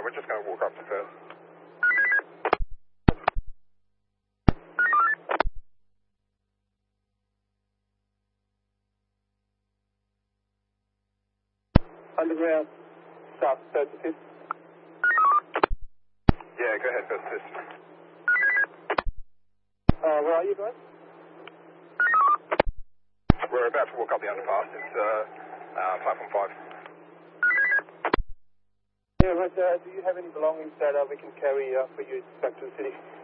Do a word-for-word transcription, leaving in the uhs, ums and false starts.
we're just going to walk up to first. Underground, south thirty-fifth. Yeah, go ahead, first assist. Uh, where are you guys? We're about to walk up the underpass. It's uh, uh, platform five. Yeah, but uh, do you have any belongings that uh, we can carry uh, for you back to the city?